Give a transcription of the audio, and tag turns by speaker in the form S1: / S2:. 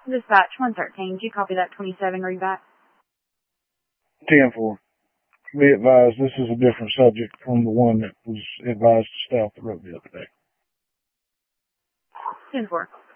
S1: Dispatch 113. Did you copy that 27 read back?
S2: 10-4. Be advised, this is a different subject from the one that was advised to stay off the road the other day.
S1: 10-4.